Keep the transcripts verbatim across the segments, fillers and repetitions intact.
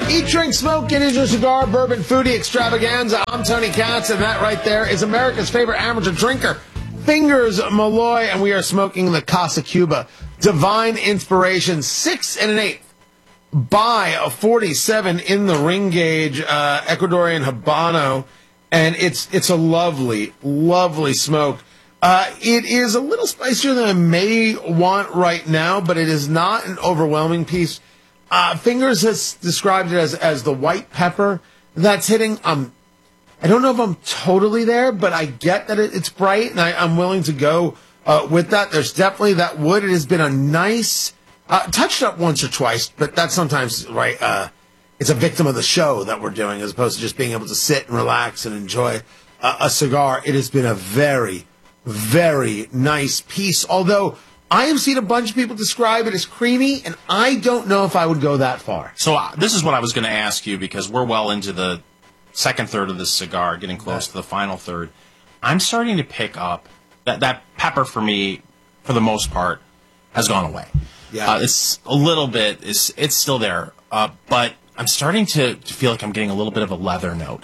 Eat, drink, smoke, it is your cigar, bourbon, foodie extravaganza. I'm Tony Katz, and that right there is America's favorite amateur drinker, Fingers Malloy, and we are smoking the Casa Cuba Divine Inspiration, six and an eighth by a forty-seven in the ring gauge, uh, Ecuadorian Habano, and it's it's a lovely, lovely smoke. Uh, it is a little spicier than I may want right now, but it is not an overwhelming piece. Uh, Fingers has described it as, as the white pepper that's hitting. Um, I don't know if I'm totally there, but I get that it, it's bright, and I, I'm willing to go uh, with that. There's definitely that wood. It has been a nice, uh, touched up once or twice, but that's sometimes, right, uh, it's a victim of the show that we're doing as opposed to just being able to sit and relax and enjoy uh, a cigar. It has been a very, very nice piece, although I have seen a bunch of people describe it as creamy, and I don't know if I would go that far. So uh, this is what I was going to ask you, because we're well into the second third of this cigar, getting close to the final third. I'm starting to pick up that that pepper for me, for the most part, has gone away. Yeah, uh, it's a little bit. It's it's still there, uh, but I'm starting to, to feel like I'm getting a little bit of a leather note.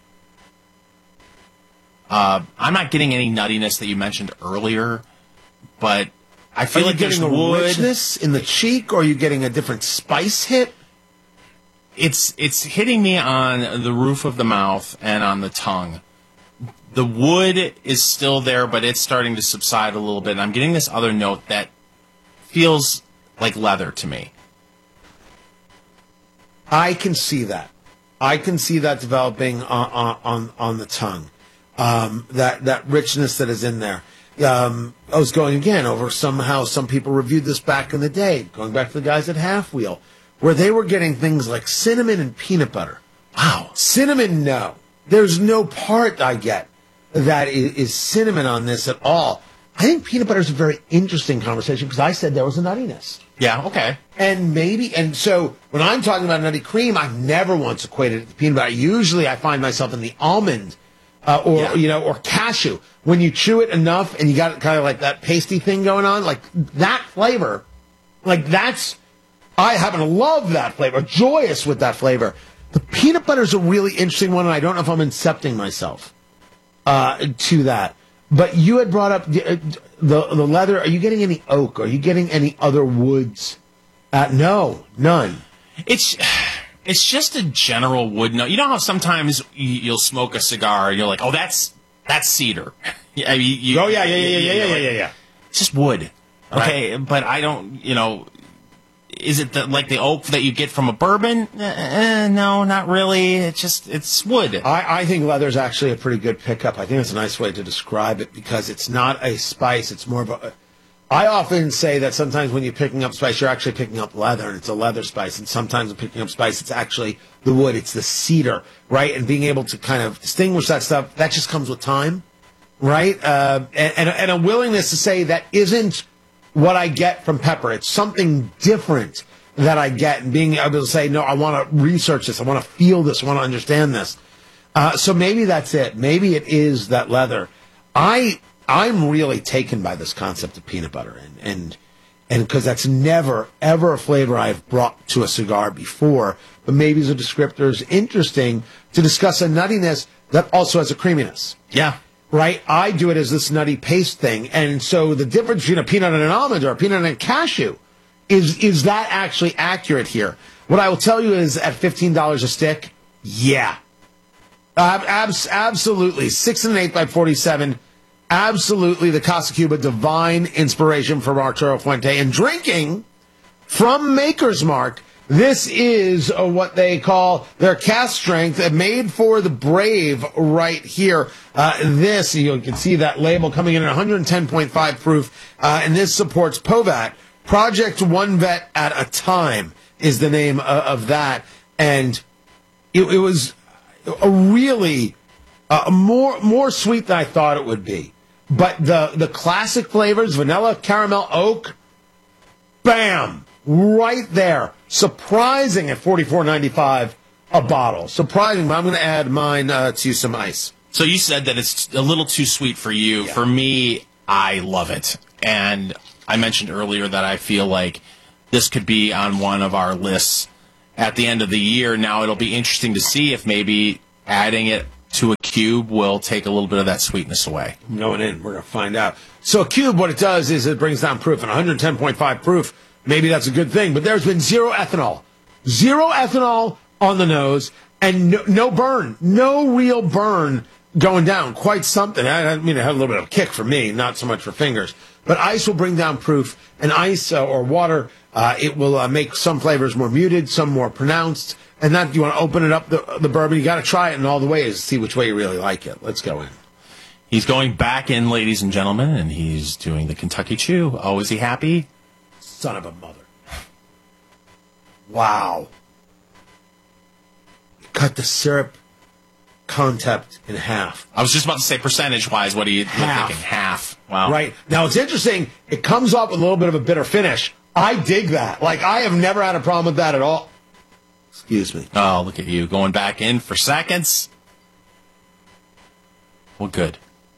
Uh, I'm not getting any nuttiness that you mentioned earlier, but I feel are like you there's getting a wood. richness in the cheek, or are you getting a different spice hit? It's it's hitting me on the roof of the mouth and on the tongue. The wood is still there, but it's starting to subside a little bit. And I'm getting this other note that feels like leather to me. I can see that. I can see that developing on on, on the tongue. Um, that that richness that is in there. Um, I was going again over somehow some people reviewed this back in the day, going back to the guys at Half Wheel, where they were getting things like cinnamon and peanut butter. Wow. Cinnamon, no. There's no part I get that is, is cinnamon on this at all. I think peanut butter is a very interesting conversation because I said there was a nuttiness. Yeah, okay. And maybe, and so when I'm talking about nutty cream, I've never once equated it to peanut butter. Usually I find myself in the almond uh, or, Yeah. you know, or cashew. When you chew it enough and you got kind of like that pasty thing going on, like that flavor, like that's, I happen to love that flavor, joyous with that flavor. The peanut butter is a really interesting one, and I don't know if I'm incepting myself uh, to that. But you had brought up the, the the leather. Are you getting any oak? Are you getting any other woods? Uh, no, none. It's it's just a general wood note. You know how sometimes you'll smoke a cigar and you're like, oh, that's that's cedar. I mean, you, Oh yeah, yeah, yeah, yeah, yeah, yeah, yeah, yeah. It's just wood. Okay, Right. but I don't, you know, is it the, like the oak that you get from a bourbon? Uh, uh, no, not really. It's just, it's wood. I, I think leather is actually a pretty good pickup. I think it's a nice way to describe it because it's not a spice. It's more of a. I often say that sometimes when you're picking up spice, you're actually picking up leather, and it's a leather spice. And sometimes when picking up spice, it's actually the wood. It's the cedar, right? And being able to kind of distinguish that stuff, that just comes with time, right? Uh, and, and, and a willingness to say that isn't what I get from pepper. It's something different that I get, and being able to say, no, I want to research this. I want to feel this. I want to understand this. Uh, so maybe that's it. Maybe it is that leather. I, I'm really taken by this concept of peanut butter, and, and, and because that's never, ever a flavor I've brought to a cigar before, but maybe as a descriptor is interesting to discuss a nuttiness that also has a creaminess. Yeah. Right? I do it as this nutty paste thing. And so the difference between a peanut and an almond or a peanut and a cashew is, is that actually accurate here? What I will tell you is at fifteen dollars a stick, yeah. Uh, abs- absolutely. Six and an eighth by forty-seven. Absolutely the Casa Cuba Divine Inspiration from Arturo Fuente. And drinking from Maker's Mark, this is uh, what they call their cast strength, uh, made for the brave right here. Uh, this, you can see that label coming in at one ten point five proof, uh, and this supports POVAT. Project One Vet at a Time is the name uh, of that. And it, it was a really uh, more more sweet than I thought it would be. But the, the classic flavors, vanilla, caramel, oak, bam! Right there. Surprising at forty-four ninety-five a bottle. Surprising, but I'm going to add mine uh, to some ice. So you said that it's a little too sweet for you. Yeah. For me, I love it. And I mentioned earlier that I feel like this could be on one of our lists at the end of the year. Now, it'll be interesting to see if maybe adding it to a cube will take a little bit of that sweetness away. Going in, we're going to find out. So a cube, what it does is it brings down proof. And one hundred ten point five proof, maybe that's a good thing. But there's been zero ethanol. Zero ethanol on the nose and no, no burn. No real burn going down. Quite something. I, I mean, it had a little bit of a kick for me, not so much for fingers. But ice will bring down proof. And ice uh, or water, uh, it will uh, make some flavors more muted, some more pronounced. And that you want to open it up, the, the bourbon, you got to try it in all the ways, see which way you really like it. Let's go in. He's going back in, ladies and gentlemen, and he's doing the Kentucky Chew. Oh, is he happy? Son of a mother. Wow. Cut the syrup content in half. I was just about to say percentage-wise, what are you Half. thinking? Half. Wow. Right. Now, it's interesting. It comes off with a little bit of a bitter finish. I dig that. Like, I have never had a problem with that at all. Excuse me. Oh, look at you going back in for seconds. Well, good.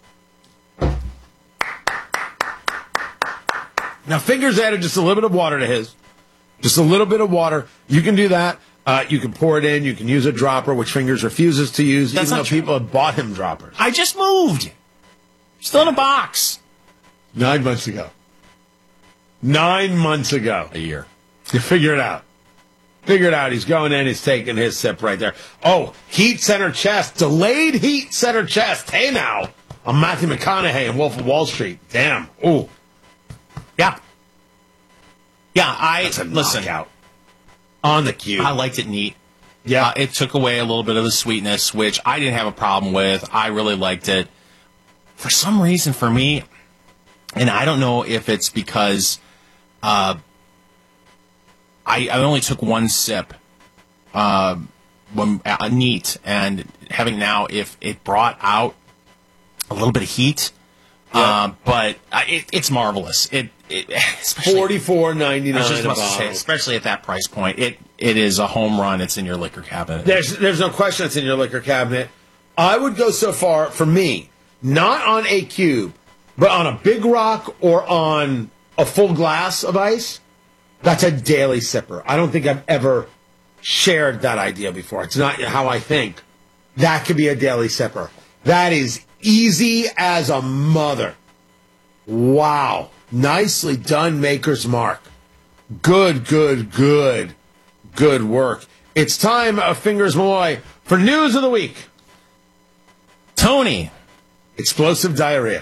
Now, Fingers added just a little bit of water to his. Just a little bit of water. You can do that. Uh, you can pour it in. You can use a dropper, which Fingers refuses to use, That's even not though true. people have bought him droppers. I just moved. Still in a box. Nine months ago. Nine months ago. A year. You figure it out. Figure it out. He's going in. He's taking his sip right there. Oh, heat center chest. Delayed heat center chest. Hey, now. I'm Matthew McConaughey in Wolf of Wall Street. Damn. Ooh. Yeah. Yeah, I That's a listen. knockout. On the cube. I liked it neat. Yeah. Uh, it took away a little bit of the sweetness, which I didn't have a problem with. I really liked it. For some reason, for me, and I don't know if it's because uh, I, I only took one sip, uh, when uh, neat, and having now, if it brought out a little bit of heat, Yeah. uh, but uh, it, it's marvelous. It, it especially- forty-four I ninety-nine was just a about to say, bottle. especially at that price point, it it is a home run. It's in your liquor cabinet. There's there's no question it's in your liquor cabinet. I would go so far, for me, not on a cube, but on a big rock or on a full glass of ice. That's a daily sipper. I don't think I've ever shared that idea before. It's not how I think. That could be a daily sipper. That is easy as a mother. Wow. Nicely done, Maker's Mark. Good, good, good, good work. It's time, uh, Fingers Malloy, for News of the Week. Tony, Explosive diarrhea.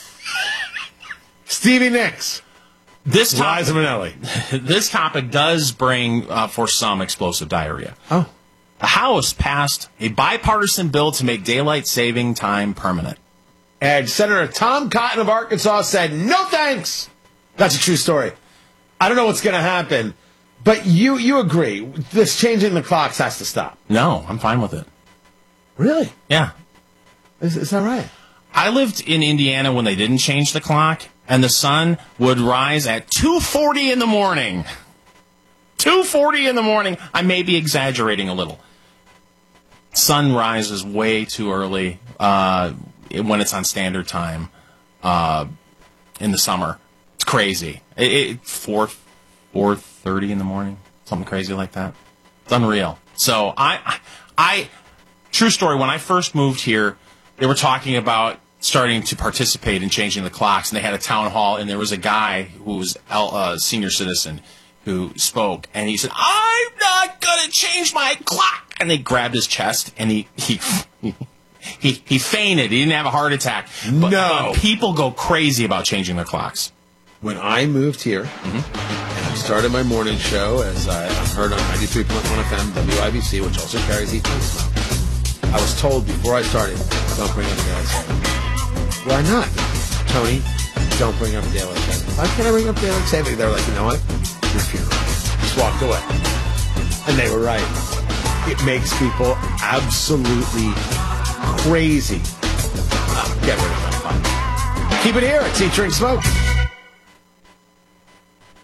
Stevie Nicks. this topic, Liza Minnelli. this topic does bring uh, for some explosive diarrhea. Oh. The House passed a bipartisan bill to make daylight saving time permanent. And Senator Tom Cotton of Arkansas said, no thanks. That's a true story. I don't know what's going to happen, but you, you agree. This changing the clocks has to stop. No, I'm fine with it. Really? Yeah. Is, is that right? I lived in Indiana when they didn't change the clock, and the sun would rise at two forty in the morning. two forty in the morning. I may be exaggerating a little. Sun rises way too early uh, when it's on standard time uh, in the summer. It's crazy. It, it four four thirty in the morning, something crazy like that. It's unreal. So I, I, true story. When I first moved here, they were talking about starting to participate in changing the clocks, and they had a town hall, and there was a guy who was a uh, senior citizen who spoke, and he said, "I'm not gonna change my clock." And they grabbed his chest, and he he he, he fainted. He didn't have a heart attack. But, No. but people go crazy about changing their clocks. When I moved here, Mm-hmm. and I started my morning show, as I heard on ninety-three point one F M, W I B C, which also carries Eat Drink Smoke, I was told before I started, don't bring up daylight saving. Why not? Tony, don't bring up daylight saving. Why can't I bring up daylight saving? They were like, you know what? Your funeral. Just walked away. And they were right. It makes people absolutely crazy. Oh, get rid of that. Keep it here. It's Eat, Drink, Smoke.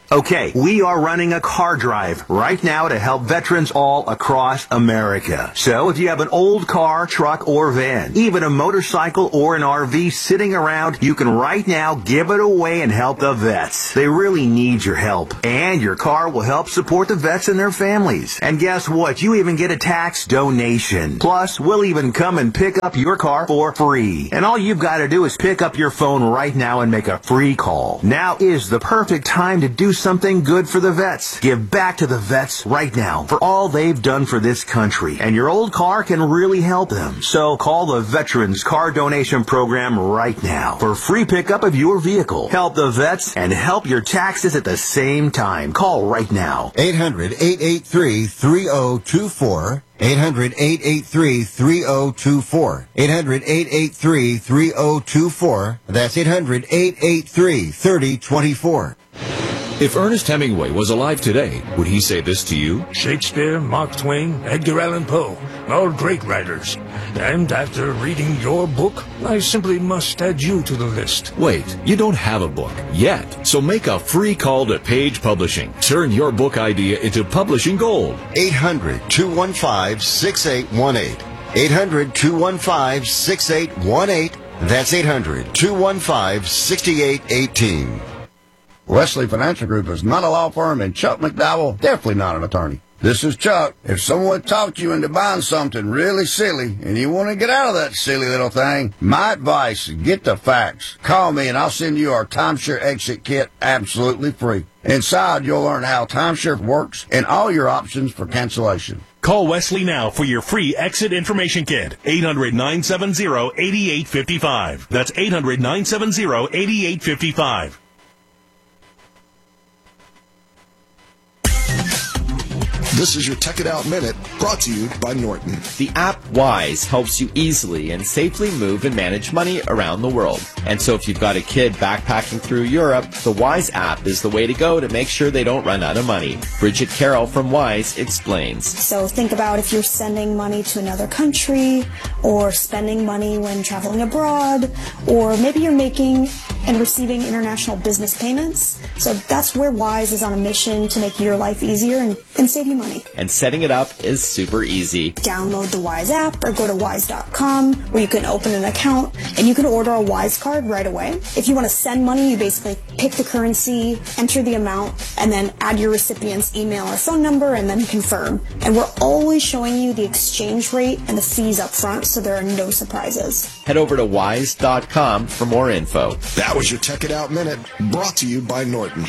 Okay, we are running a car drive right now to help veterans all across America. So if you have an old car, truck, or van, even a motorcycle or an R V sitting around, you can right now give it away and help the vets. They really need your help. And your car will help support the vets and their families. And guess what? You even get a tax donation. Plus, we'll even come and pick up your car for free. And all you've got to do is pick up your phone right now and make a free call. Now is the perfect time to do something good for the vets. Give back to the vets right now for all they've done for this country. And your old car can really help them. So call the Veterans Car Donation Program right now for free pickup of your vehicle. Help the vets and help your taxes at the same time. Call right now. eight hundred, eight eight three, three oh two four. eight hundred, eight eight three, three oh two four. eight hundred, eight eight three, three oh two four. That's eight hundred, eight eight three, three oh two four. If Ernest Hemingway was alive today, would he say this to you? Shakespeare, Mark Twain, Edgar Allan Poe, all great writers. And after reading your book, I simply must add you to the list. Wait, you don't have a book yet, so make a free call to Page Publishing. Turn your book idea into publishing gold. eight hundred, two one five, six eight one eight. eight hundred, two one five, six eight one eight. That's eight hundred, two one five, six eight one eight. Wesley Financial Group is not a law firm, and Chuck McDowell, definitely not an attorney. This is Chuck. If someone talked you into buying something really silly and you want to get out of that silly little thing, my advice, get the facts. Call me and I'll send you our timeshare exit kit absolutely free. Inside, you'll learn how timeshare works and all your options for cancellation. Call Wesley now for your free exit information kit. eight hundred, nine seven zero, eight eight five five. That's eight hundred, nine seven zero, eight eight five five. This is your Tech It Out Minute, brought to you by Norton. The app Wise helps you easily and safely move and manage money around the world. And so if you've got a kid backpacking through Europe, the Wise app is the way to go to make sure they don't run out of money. Bridget Carroll from Wise explains. So think about if you're sending money to another country, or spending money when traveling abroad, or maybe you're making and receiving international business payments. So that's where Wise is on a mission to make your life easier and, and save you money. And setting it up is super easy. Download the Wise app or go to wise dot com where you can open an account and you can order a Wise card right away. If you want to send money, you basically pick the currency, enter the amount, and then add your recipient's email or phone number and then confirm. And we're always showing you the exchange rate and the fees up front, so there are no surprises. Head over to wise dot com for more info. That was your Tech It Out Minute, brought to you by Norton.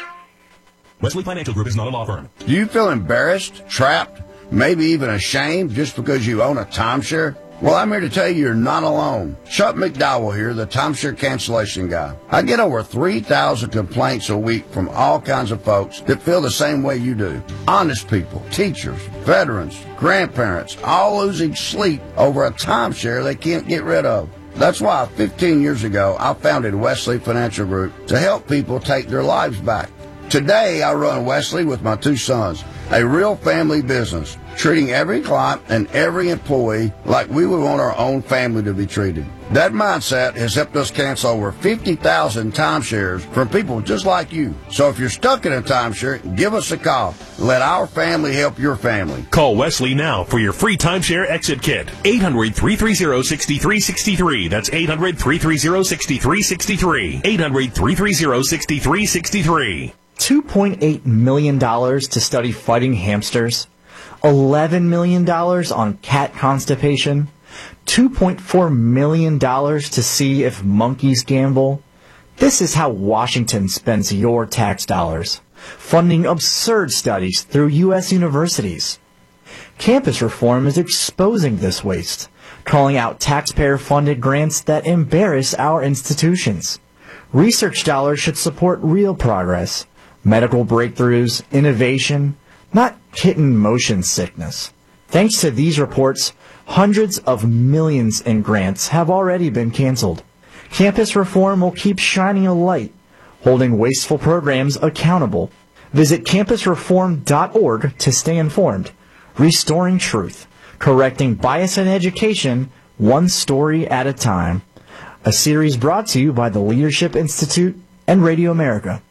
Wesley Financial Group is not a law firm. Do you feel embarrassed, trapped, maybe even ashamed just because you own a timeshare? Well, I'm here to tell you you're not alone. Chuck McDowell here, the timeshare cancellation guy. I get over three thousand complaints a week from all kinds of folks that feel the same way you do. Honest people, teachers, veterans, grandparents, all losing sleep over a timeshare they can't get rid of. That's why fifteen years ago I founded Wesley Financial Group to help people take their lives back. Today I run Wesley with my two sons, a real family business, treating every client and every employee like we would want our own family to be treated. That mindset has helped us cancel over fifty thousand timeshares from people just like you. So if you're stuck in a timeshare, give us a call. Let our family help your family. Call Wesley now for your free timeshare exit kit. eight hundred, three three zero, six three six three. That's eight hundred, three three zero, six three six three. eight hundred, three three zero, six three six three. two point eight million dollars to study fighting hamsters, eleven million dollars on cat constipation, two point four million dollars to see if monkeys gamble. This is how Washington spends your tax dollars, funding absurd studies through U S universities. Campus reform is exposing this waste, calling out taxpayer-funded grants that embarrass our institutions. Research dollars should support real progress, medical breakthroughs, innovation, not kitten motion sickness. Thanks to these reports, hundreds of millions in grants have already been canceled. Campus reform will keep shining a light, holding wasteful programs accountable. Visit campus reform dot org to stay informed. Restoring truth, correcting bias in education, one story at a time. A series brought to you by the Leadership Institute and Radio America.